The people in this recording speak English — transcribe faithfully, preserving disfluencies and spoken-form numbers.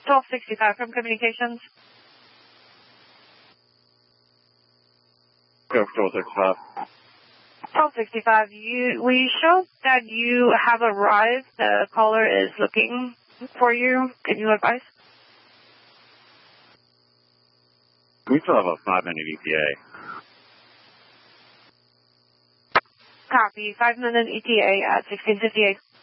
twelve sixty-five from communications. Go for twelve sixty-five. twelve sixty-five, you, we show that you have arrived. The caller is looking for you. Can you advise? We still have a five-minute E T A. Copy. Five-minute E T A at sixteen fifty-eight.